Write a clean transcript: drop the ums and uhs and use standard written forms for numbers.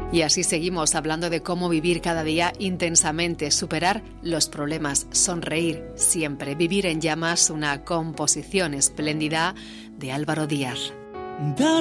Y así seguimos hablando de cómo vivir cada día intensamente, superar los problemas, sonreír siempre, vivir en llamas, una composición espléndida de Álvaro Díaz.